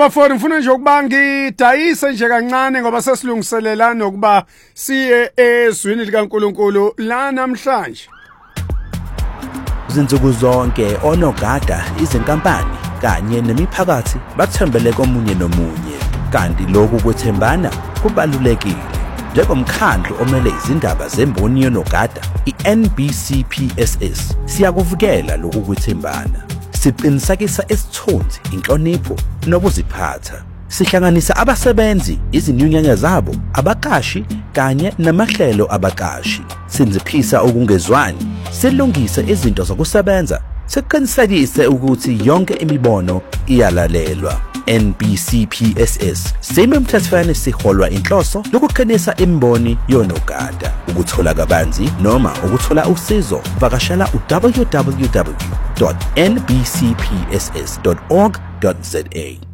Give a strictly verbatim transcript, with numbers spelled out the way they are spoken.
bafowethu ngifuna nje ukuba ngidayise nje kancane ngoba sesilungiselela nokuba siye ezwini likaNkuluNkulu la namhlanje. Izinsuku zonke onogada izinkampani kanye nemiphakathi bathembele komunye nomunye kanti lokhu kwethembana kubalulekile. Njengomkhandlu omele izindaba zemboni yonogada i-N B C P S S siyakuvikela lokhu kwethembana. Siqinisakisa isithunzi, inhlonipho nokuziphatha. Sihlanganisa abasebenzi, izinyunyana zabo, abaqashi kanye namahlelo abaqashi. Sinziphisa ukungezwani, silungise izinto zokusebenza, siqinisekise ukuthi yonke imibono iyalalelwa. N B C P S S sinemthethweni siholwa inhloso yokuqinisa imboni yonogada. Ukuthola kabanzi noma ukuthola usizo vakashela u w w w dot n b c p s s dot org dot z a.